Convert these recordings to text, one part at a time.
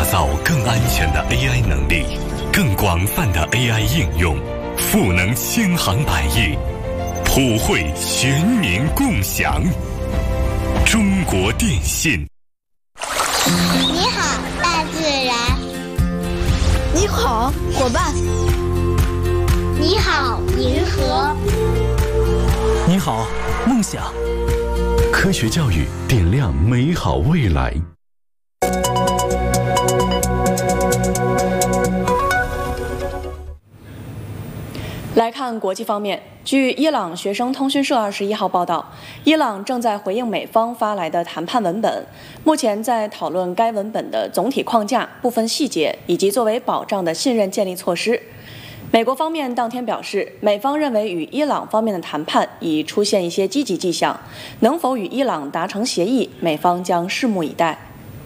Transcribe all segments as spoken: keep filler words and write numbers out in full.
造更安全的 A I 能力，更广泛的 A I 应用，赋能千行百业，普惠全民共享。中国电信。 你好，大自然。 你好，伙伴。 你好，银河。 你好，梦想。 科学教育点亮美好未来。 来看国际方面，据伊朗学生通讯社二十一号报道，伊朗正在回应美方发来的谈判文本，目前在讨论该文本的总体框架、部分细节以及作为保障的信任建立措施。美国方面当天表示，美方认为与伊朗方面的谈判已出现一些积极迹象，能否与伊朗达成协议，美方将拭目以待。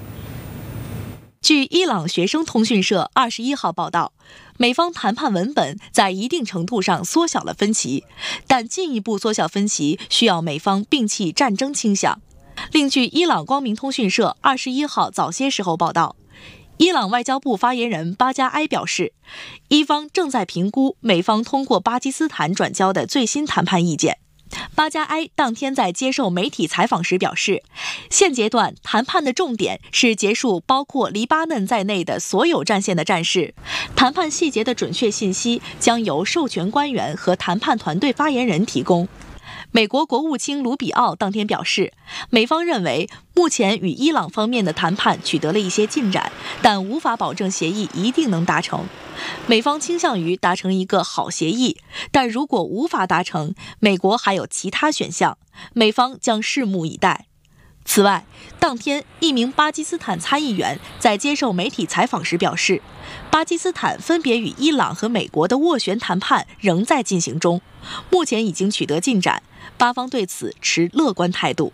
据伊朗学生通讯社二十一号报道，美方谈判文本在一定程度上缩小了分歧，但进一步缩小分歧需要美方摒弃战争倾向。另据伊朗光明通讯社二十一号早些时候报道，伊朗外交部发言人巴加埃表示，伊方正在评估美方通过巴基斯坦转交的最新谈判意见。巴加埃当天在接受媒体采访时表示，现阶段谈判的重点是结束包括黎巴嫩在内的所有战线的战事，谈判细节的准确信息将由授权官员和谈判团队发言人提供。美国国务卿卢比奥当天表示，美方认为目前与伊朗方面的谈判取得了一些进展，但无法保证协议一定能达成。美方倾向于达成一个好协议，但如果无法达成，美国还有其他选项，美方将拭目以待。此外，当天一名巴基斯坦参议员在接受媒体采访时表示，巴基斯坦分别与伊朗和美国的斡旋谈判仍在进行中，目前已经取得进展，巴方对此持乐观态度。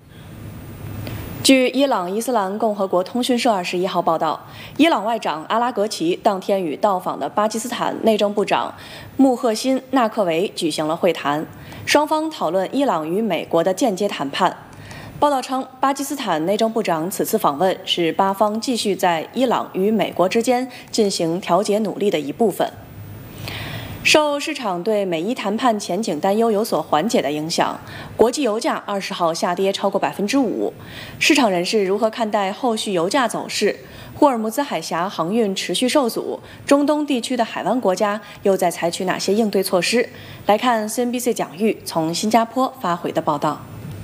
据伊朗伊斯兰共和国通讯社二十一号报道，伊朗外长阿拉格齐当天与到访的巴基斯坦内政部长穆赫辛·纳克维举行了会谈，双方讨论伊朗与美国的间接谈判。报道称，巴基斯坦内政部长此次访问是巴方继续在伊朗与美国之间进行调解努力的一部分。受市场对美伊谈判前景担忧有所缓解的影响，国际油价二十号下跌超过百分之五。市场人士如何看待后续油价走势？霍尔木兹海峡航运持续受阻，中东地区的海湾国家又在采取哪些应对措施？来看 C N B C 蒋玉从新加坡发回的报道。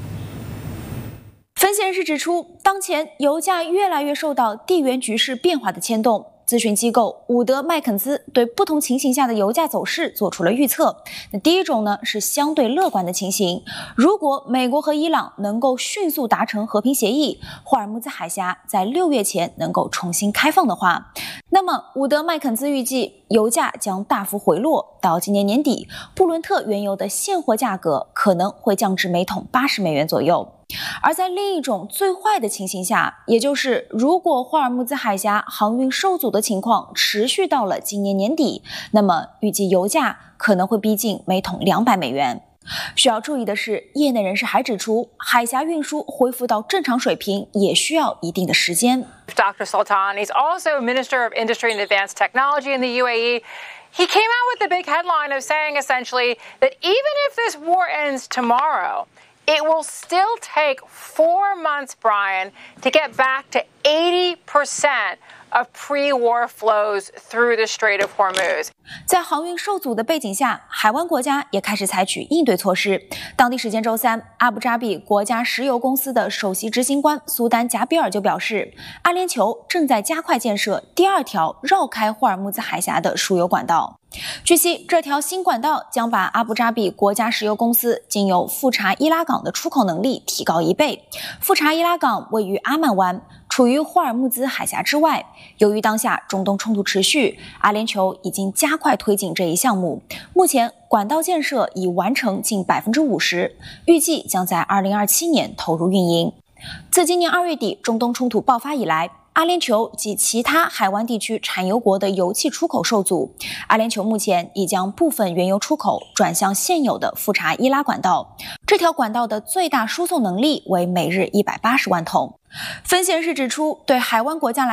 分析人士指出，当前油价越来越受到地缘局势变化的牵动。咨询机构伍德麦肯兹对不同情形下的油价走势做出了预测。那第一种呢是相对乐观的情形，如果美国和伊朗能够迅速达成和平协议，霍尔木兹海峡在六月前能够重新开放的话，那么伍德麦肯兹预计油价将大幅回落，到今年年底，布伦特原油的现货价格可能会降至每桶八十美元左右。而在另一种最坏的情形下，也就是如果霍尔木兹海峡航运受阻的情况持续到了今年年底，那么预计油价可能会逼近每桶两百美元。需要注意的是，业内人士还指出，海峡运输恢复到正常水平也需要一定的时间。 Doctor Sultan, he's also Minister of Industry and Advanced Technology in the U A E. He came out with the big headline of saying essentially that even if this war ends tomorrow, it will still take four months, Brian, to get back to eighty percent of pre-war flows through the Strait of Hormuz. 在航运受阻的背景下，海湾国家也开始采取应对措施。当地时间周三，阿布扎比国家石油公司的首席执行官苏丹贾比尔就表示，阿联酋正在加快建设第二条绕开霍尔木兹海峡的输油管道。据悉，这条新管道将把阿布扎比国家石油公司经由富查伊拉港的出口能力提高一倍。富查伊拉港位于阿曼湾，处于霍尔木兹海峡之外。由于当下中东冲突持续，阿联酋已经加快推进这一项目。目前管道建设已完成近 百分之五十， 预计将在二零二七年投入运营。自今年二月底中东冲突爆发以来，阿联酋及其他海湾地区产油国的油气出口受阻，阿联酋目前已将部分原油出口转向现有的富查伊拉管道，这条管道的最大输送能力为每日一百八十万桶。分析人士指出，对海湾国家来